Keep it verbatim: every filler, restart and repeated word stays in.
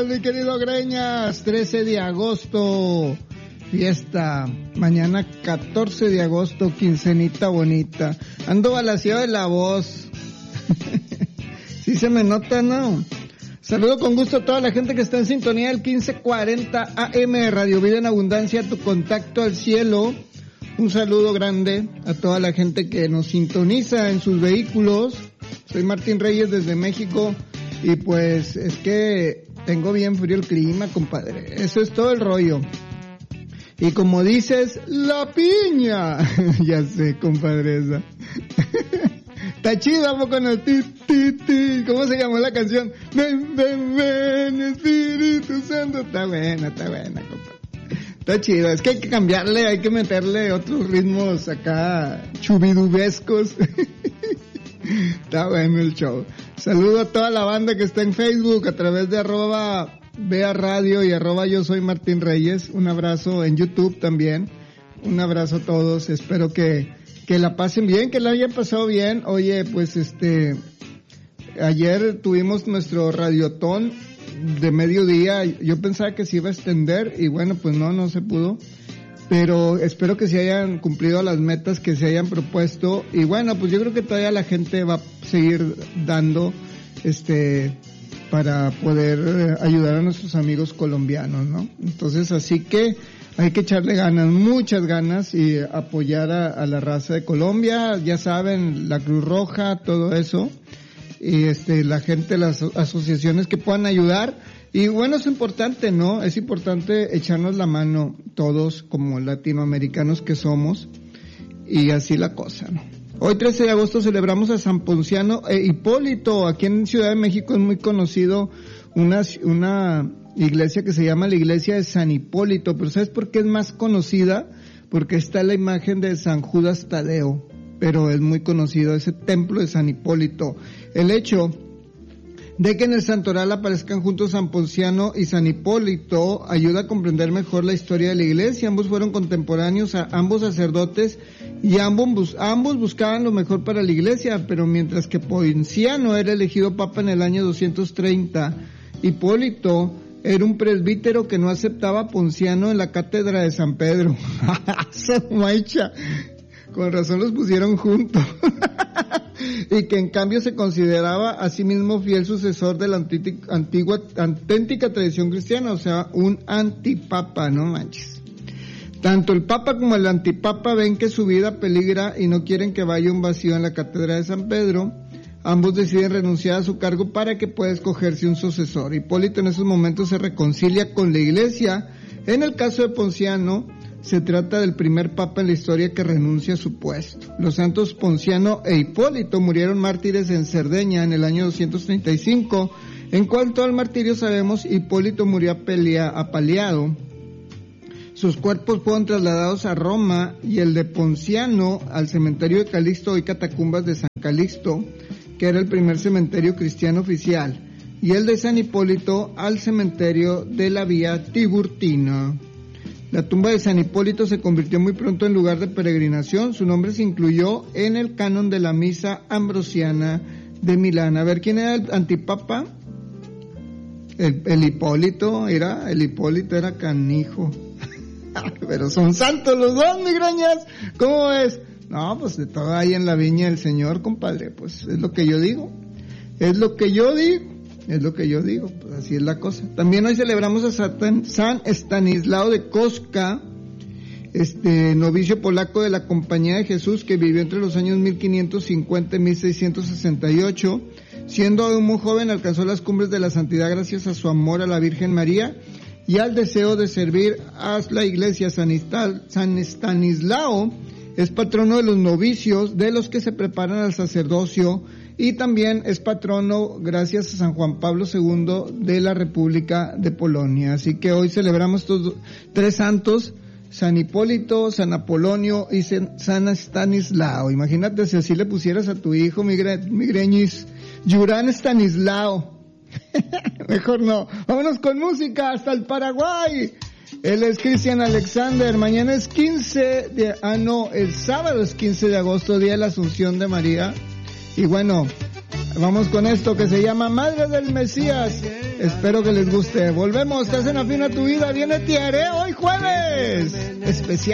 mi querido Greñas? trece de agosto, fiesta. Mañana catorce de agosto, quincenita bonita. Ando balaseado de la voz. Sí se me nota, ¿no? Saludo con gusto a toda la gente que está en sintonía del quince cuarenta A M, Radio Vida en Abundancia, tu contacto al cielo. Un saludo grande a toda la gente que nos sintoniza en sus vehículos. Soy Martín Reyes desde México y pues es que tengo bien frío el clima, compadre. Eso es todo el rollo. Y como dices, la piña. Ya sé, compadre, esa. Está chido, vamos con el ti, ti, ti. ¿Cómo se llamó la canción? Ven, ven, ven, Espíritu Santo. Está buena, está buena, compadre. Está chido. Es que hay que cambiarle, hay que meterle otros ritmos acá chubidubescos. Está bueno el show. Saludo a toda la banda que está en Facebook a través de arroba Vea Radio y arroba Yo Soy Martín Reyes. Un abrazo en YouTube también. Un abrazo a todos. Espero que, que la pasen bien, que la hayan pasado bien. Oye, pues este, ayer tuvimos nuestro radiotón de mediodía. Yo pensaba que se iba a extender y bueno, pues no, no se pudo. Pero espero que se hayan cumplido las metas que se hayan propuesto. Y bueno, pues yo creo que todavía la gente va a seguir dando, este, para poder ayudar a nuestros amigos colombianos, ¿no? Entonces, así que hay que echarle ganas, muchas ganas, y apoyar a, a la raza de Colombia. Ya saben, la Cruz Roja, todo eso. Y este, la gente, las asociaciones que puedan ayudar. Y bueno, es importante, ¿no? Es importante echarnos la mano todos como latinoamericanos que somos y así la cosa, ¿no? Hoy trece de agosto celebramos a San Ponciano e Hipólito. Aquí en Ciudad de México es muy conocido una, una iglesia que se llama la iglesia de San Hipólito. Pero ¿sabes por qué es más conocida? Porque está la imagen de San Judas Tadeo, pero es muy conocido ese templo de San Hipólito. El hecho de que en el santoral aparezcan juntos San Ponciano y San Hipólito ayuda a comprender mejor la historia de la iglesia. Ambos fueron contemporáneos a ambos sacerdotes y ambos, ambos buscaban lo mejor para la iglesia, pero mientras que Ponciano era elegido papa en el año doscientos treinta, Hipólito era un presbítero que no aceptaba a Ponciano en la cátedra de San Pedro. Con razón los pusieron juntos. Y que en cambio se consideraba a sí mismo fiel sucesor de la antigua, auténtica tradición cristiana, o sea, un antipapa, no manches. Tanto el papa como el antipapa ven que su vida peligra y no quieren que vaya un vacío en la cátedra de San Pedro. Ambos deciden renunciar a su cargo para que pueda escogerse un sucesor. Hipólito en esos momentos se reconcilia con la iglesia. En el caso de Ponciano, se trata del primer papa en la historia que renuncia a su puesto. Los santos Ponciano e Hipólito murieron mártires en Cerdeña en el año doscientos treinta y cinco. En cuanto al martirio sabemos, Hipólito murió apelea, apaleado. Sus cuerpos fueron trasladados a Roma y el de Ponciano al cementerio de Calixto, hoy Catacumbas de San Calixto, que era el primer cementerio cristiano oficial, y el de San Hipólito al cementerio de la Vía Tiburtina. La tumba de San Hipólito se convirtió muy pronto en lugar de peregrinación. Su nombre se incluyó en el canon de la misa ambrosiana de Milán. A ver, ¿quién era el antipapa? El, el Hipólito, era, el Hipólito era canijo. Pero son santos los dos, migrañas. ¿Cómo es? No, pues de todo hay en la viña del Señor, compadre. Pues es lo que yo digo. Es lo que yo digo. Es lo que yo digo, pues así es la cosa. También hoy celebramos a Satan, San Estanislao de Kostka, este novicio polaco de la Compañía de Jesús, que vivió entre los años mil quinientos cincuenta y mil seiscientos sesenta y ocho. Siendo aún muy joven, alcanzó las cumbres de la santidad gracias a su amor a la Virgen María y al deseo de servir a la iglesia. San Estanislao es patrono de los novicios, de los que se preparan al sacerdocio, y también es patrono, gracias a San Juan Pablo segundo, de la República de Polonia. Así que hoy celebramos estos tres santos, San Hipólito, San Apolonio y San Estanislao. Imagínate si así le pusieras a tu hijo, migre, migreñis, Yurán Estanislao. Mejor no. Vámonos con música hasta el Paraguay. Él es Cristian Alexander. Mañana es quince de, ah no, el sábado es quince de agosto, día de la Asunción de María. Y bueno, Vamos con esto que se llama Madre del Mesías. Espero que les guste. Volvemos, te hacen afina tu vida. Viene Tiare hoy jueves. Especial.